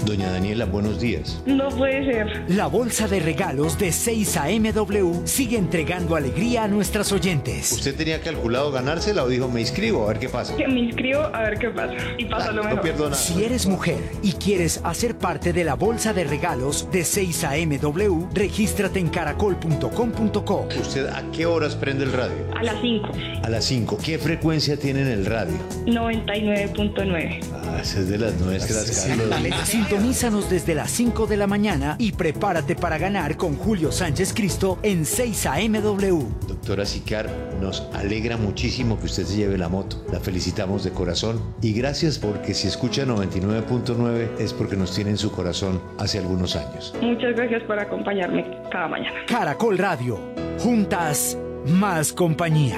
Doña Daniela, buenos días. No puede ser. La bolsa de regalos de 6 a.m.w. sigue entregando alegría a nuestras oyentes. ¿Usted tenía calculado ganársela o dijo me inscribo a ver qué pasa? Que me inscribo a ver qué pasa. Y pasa lo mejor. No pierdo nada. Si eres mujer y quieres hacer parte de la bolsa de regalos de 6 a.m.w, regístrate en caracol.com.co. ¿Usted a qué horas prende el radio? A las 5. A las 5. ¿Qué frecuencia tiene en el radio? 99.9. Ah, esa es de las nuestras, Carlos. Sintonízanos desde las 5 de la mañana y prepárate para ganar con Julio Sánchez Cristo en 6 a.m.w. Doctora Sicar, nos alegra muchísimo que usted se lleve la moto. La felicitamos de corazón y gracias porque si escucha 99.9 es porque nos tiene en su corazón hace algunos años. Muchas gracias por acompañarme cada mañana. Caracol Radio. Juntas, más compañía.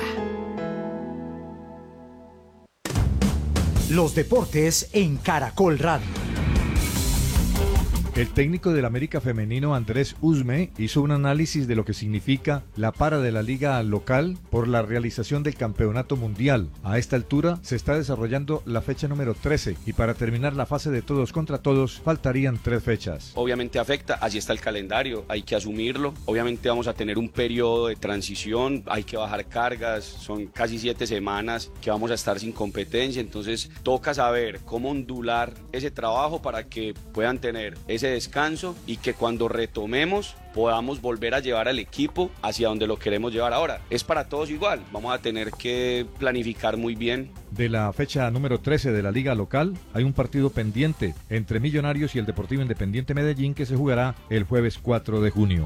Los deportes en Caracol Radio. El técnico del América Femenino Andrés Usme hizo un análisis de lo que significa la para de la liga local por la realización del campeonato mundial. A esta altura se está desarrollando la fecha número 13 y para terminar la fase de todos contra todos faltarían 3 fechas. Obviamente afecta, así está el calendario, hay que asumirlo. Obviamente vamos a tener un periodo de transición, hay que bajar cargas, son casi 7 semanas que vamos a estar sin competencia, entonces toca saber cómo ondular ese trabajo para que puedan tener ese descanso y que cuando retomemos podamos volver a llevar al equipo hacia donde lo queremos llevar ahora. Es para todos igual, vamos a tener que planificar muy bien. De la fecha número 13 de la liga local hay un partido pendiente entre Millonarios y el Deportivo Independiente Medellín que se jugará el jueves 4 de junio.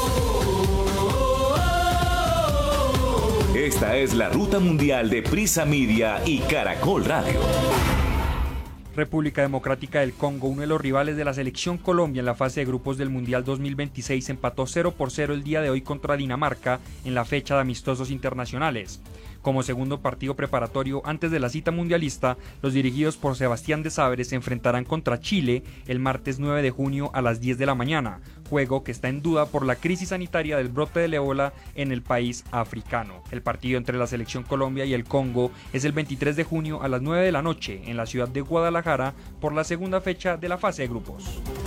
Esta es la ruta mundial de Prisa Media y Caracol Radio. República Democrática del Congo, uno de los rivales de la selección Colombia en la fase de grupos del Mundial 2026, empató 0-0 el día de hoy contra Dinamarca en la fecha de amistosos internacionales. Como segundo partido preparatorio antes de la cita mundialista, los dirigidos por Sebastián de Sabres se enfrentarán contra Chile el martes 9 de junio a las 10 de la mañana, juego que está en duda por la crisis sanitaria del brote del ébola en el país africano. El partido entre la selección Colombia y el Congo es el 23 de junio a las 9 de la noche en la ciudad de Guadalajara por la segunda fecha de la fase de grupos.